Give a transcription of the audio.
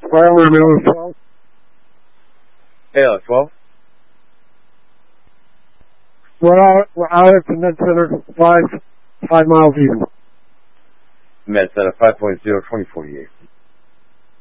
Firearm ALS 12. ALS 12. We're out at the Med Center 5 miles even. Med Center 5.0, 2048.